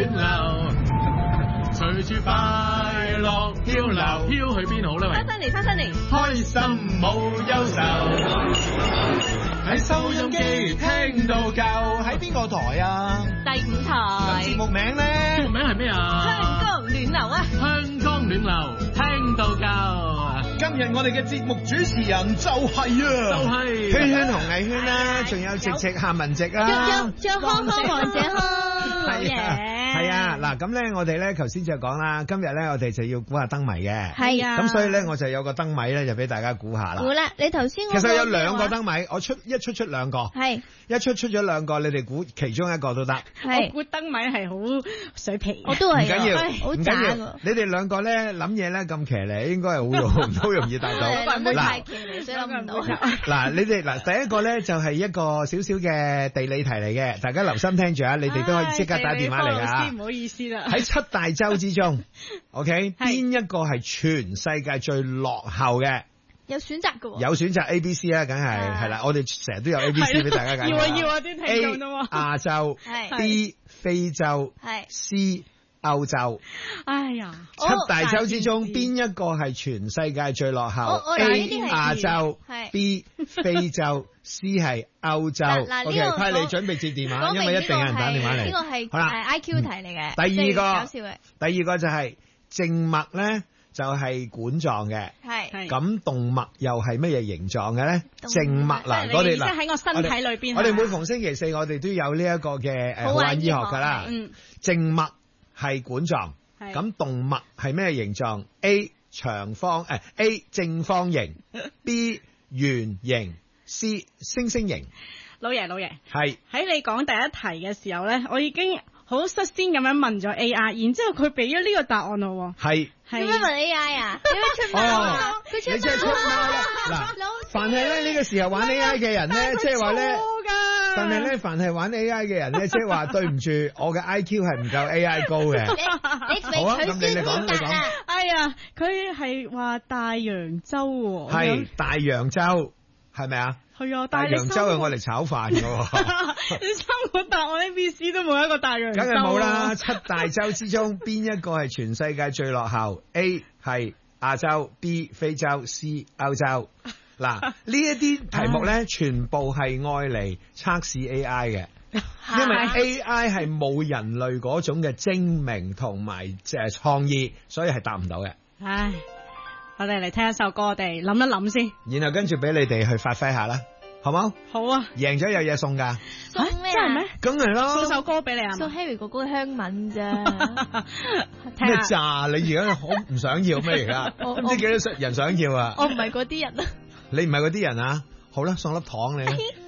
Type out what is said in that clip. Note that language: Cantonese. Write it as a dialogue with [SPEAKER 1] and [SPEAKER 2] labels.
[SPEAKER 1] 暖流，隨住快樂漂流，飄去邊好呢？
[SPEAKER 2] 翻新嚟，
[SPEAKER 1] 開心冇憂愁，喺收音機聽到夠。
[SPEAKER 3] 喺邊個台啊？
[SPEAKER 2] 第5台。
[SPEAKER 3] 節目名咧？
[SPEAKER 1] 節目名係咩啊？
[SPEAKER 2] 香江暖流啊！
[SPEAKER 1] 香江暖流，聽到夠。
[SPEAKER 3] 今日我哋嘅節目主持人就係圈圈紅藝圈啦，仲有直夏文直啦，
[SPEAKER 2] 仲有康王姐康，好嘢。
[SPEAKER 3] 係啊，嗱咁咧，我哋咧頭先就講啦，今日咧我哋就要估下燈謎嘅。
[SPEAKER 2] 係啊。
[SPEAKER 3] 咁所以咧，我就有個燈謎咧，就俾大家估下啦。
[SPEAKER 2] 估啦，你頭先
[SPEAKER 3] 其實有兩個燈謎，我出兩個。
[SPEAKER 2] 係。
[SPEAKER 3] 一出咗兩個，你哋估其中一個都得。
[SPEAKER 2] 係。
[SPEAKER 4] 我估燈謎係好水皮。
[SPEAKER 2] 我都係。
[SPEAKER 3] 唔緊要，
[SPEAKER 2] 好
[SPEAKER 3] 唔緊要。你哋兩個咧諗嘢咧咁騎呢，應該係好容易答到。
[SPEAKER 2] 諗得太騎呢，所以諗唔到。
[SPEAKER 3] 嗱，你哋第一個咧就係一個少少嘅地理題嚟嘅，大家留心聽住啊！你哋都可以即刻打電話嚟啊！
[SPEAKER 4] 唔好意思啦。
[SPEAKER 3] 喺7大洲之中，OK， 邊一個係全世界最落後嘅？
[SPEAKER 2] 有選擇嘅喎。
[SPEAKER 3] 有選擇 A、B、C 啦，梗係啦。我哋成日都有 A、B、C 俾大家揀。
[SPEAKER 4] 要啊啲聽眾都喎。
[SPEAKER 3] 亞洲 ，B 非洲，C 歐洲。
[SPEAKER 4] 哎呀
[SPEAKER 3] ，7大洲之中邊一個係全世界最落後 ？A 亞洲 ，B 非洲，C 係歐洲。OK， 快你準備接電話，因為一定有人打電話嚟。
[SPEAKER 2] 呢個係IQ 題嚟嘅。
[SPEAKER 3] 第二個就係靜脈咧，就係管狀嘅。係。咁動脈又係乜嘢形狀嘅咧？靜脈嗱，我哋
[SPEAKER 4] 喺我身體裏邊。
[SPEAKER 3] 我哋每逢星期四，我哋都有呢一個嘅好玩醫學噶啦。靜脈係管狀，咁動脈係咩形狀 ？A 長方A 正方形，B 圓形，C 星星形。
[SPEAKER 4] 老爺
[SPEAKER 3] 係
[SPEAKER 4] 喺你講第一題嘅時候咧，我已經好率先咁樣問咗 AI， 然之後佢俾咗呢個答案咯。
[SPEAKER 3] 係
[SPEAKER 2] 點樣問 AI 啊？點樣出貓？佢出貓。
[SPEAKER 3] 你真係出貓啦！嗱，凡係咧呢個時候玩 AI 嘅人咧，即係話咧，但係咧，凡係玩 AI 嘅人咧，即係話對唔住，我嘅 IQ 係唔夠 AI 高嘅。好啊，咁你講。
[SPEAKER 4] 哎呀，佢係話大洋洲喎。
[SPEAKER 3] 係大洋洲，係咪啊？
[SPEAKER 4] 係啊，
[SPEAKER 3] 大洋洲係我嚟炒飯嘅。
[SPEAKER 4] 你3個答案 ABC 都冇一個大洋洲。
[SPEAKER 3] 梗係冇啦！7大洲之中，邊一個係全世界最落後 ？A 係亞洲 ，B 非洲 ，C 歐洲。嗱，呢一啲題目咧，全部係愛嚟測試 AI 嘅，因為 AI 係冇人類嗰種嘅精明同埋創意，所以係答唔到嘅。
[SPEAKER 4] 唉，我哋嚟聽一首歌，我哋諗一諗先，
[SPEAKER 3] 然後跟住俾你哋去發揮下啦，好冇？
[SPEAKER 4] 好啊！
[SPEAKER 3] 贏咗有嘢送㗎，
[SPEAKER 2] 送咩啊？
[SPEAKER 3] 梗係啦，
[SPEAKER 4] 送首歌俾你啊！
[SPEAKER 2] 送 Harry 哥哥嘅香吻咋？
[SPEAKER 3] 咩咋？你而家好唔想要咩而家？唔知幾多人想要啊？
[SPEAKER 2] 我唔係嗰啲人啊！
[SPEAKER 3] 你唔係嗰啲人啊？好啦，送粒糖你。